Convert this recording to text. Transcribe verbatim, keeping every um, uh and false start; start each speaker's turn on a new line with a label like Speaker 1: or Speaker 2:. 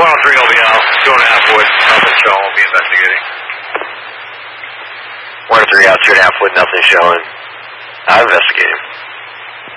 Speaker 1: one oh three will be out. Two and a half wood. Nothing showing. We'll be investigating.
Speaker 2: One oh three out, two and a half wood, nothing showing. I'm investigating.